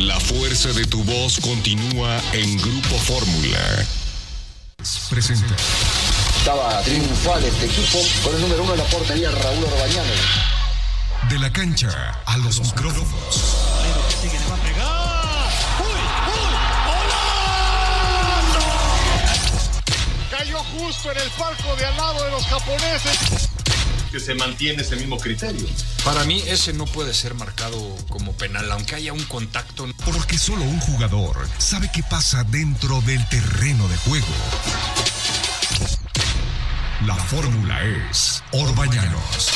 La fuerza de tu voz continúa en Grupo Fórmula. Presenta. Estaba triunfal este equipo con el número 1 en la portería, Raúl Orbañano. De la cancha a los micrófonos. Cayó justo en el palco de al lado de los japoneses. Que se mantiene ese mismo criterio. Para mí ese no puede ser marcado como penal, aunque haya un contacto. Porque solo un jugador sabe qué pasa dentro del terreno de juego. La fórmula es Orbañanos.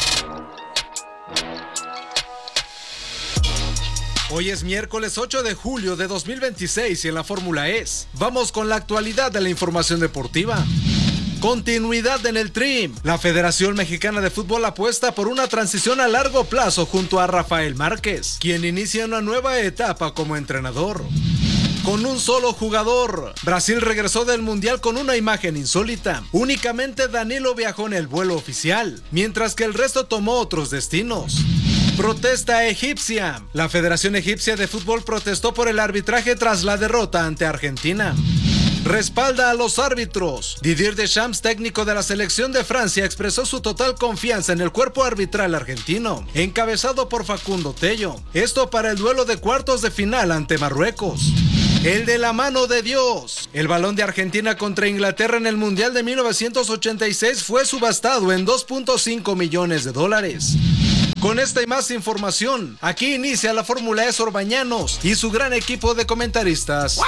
Hoy es miércoles 8 de julio de 2026 y en la Fórmula es. Vamos con la actualidad de la información deportiva. Continuidad en el Tri. La Federación Mexicana de Fútbol apuesta por una transición a largo plazo junto a Rafael Márquez, quien inicia una nueva etapa como entrenador. Con un solo jugador, Brasil regresó del Mundial con una imagen insólita. Únicamente Danilo viajó en el vuelo oficial, mientras que el resto tomó otros destinos. Protesta egipcia. La Federación Egipcia de Fútbol protestó por el arbitraje tras la derrota ante Argentina. Respalda a los árbitros. Didier Deschamps, técnico de la selección de Francia, expresó su total confianza en el cuerpo arbitral argentino, encabezado por Facundo Tello. Esto para el duelo de cuartos de final ante Marruecos. El de la mano de Dios. El balón de Argentina contra Inglaterra en el Mundial de 1986 fue subastado en $2.5 millones. Con esta y más información, aquí inicia la Fórmula E Orbañanos y su gran equipo de comentaristas.